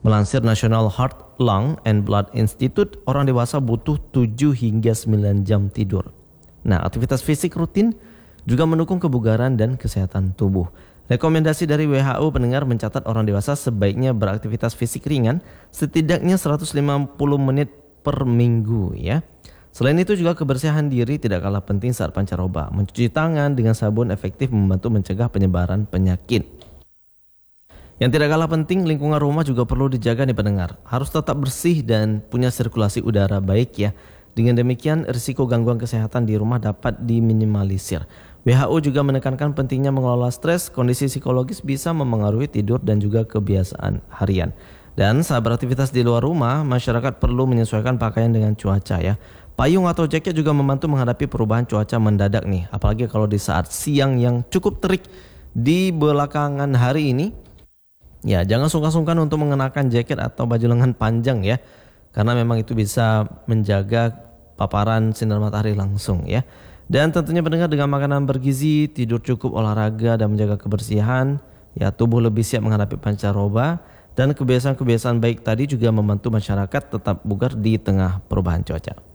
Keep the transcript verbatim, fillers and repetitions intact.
Melansir National Heart, Lung and Blood Institute, orang dewasa butuh tujuh hingga sembilan jam tidur. Nah, aktivitas fisik rutin juga mendukung kebugaran dan kesehatan tubuh. Rekomendasi dari W H O pendengar mencatat orang dewasa sebaiknya beraktivitas fisik ringan setidaknya seratus lima puluh menit per minggu ya. Selain itu juga kebersihan diri tidak kalah penting saat pancaroba. Mencuci tangan dengan sabun efektif membantu mencegah penyebaran penyakit. Yang tidak kalah penting, lingkungan rumah juga perlu dijaga nih pendengar. Harus tetap bersih dan punya sirkulasi udara baik ya. Dengan demikian, risiko gangguan kesehatan di rumah dapat diminimalisir. W H O juga menekankan pentingnya mengelola stres, kondisi psikologis bisa memengaruhi tidur dan juga kebiasaan harian. Dan saat beraktivitas di luar rumah, masyarakat perlu menyesuaikan pakaian dengan cuaca ya. Payung atau jaket juga membantu menghadapi perubahan cuaca mendadak nih. Apalagi kalau di saat siang yang cukup terik di belakangan hari ini. Ya, jangan sungkan-sungkan untuk mengenakan jaket atau baju lengan panjang ya. Karena memang itu bisa menjaga paparan sinar matahari langsung ya. Dan tentunya pendengar, dengan makanan bergizi, tidur cukup, olahraga dan menjaga kebersihan, ya tubuh lebih siap menghadapi pancaroba. Dan kebiasaan-kebiasaan baik tadi juga membantu masyarakat tetap bugar di tengah perubahan cuaca.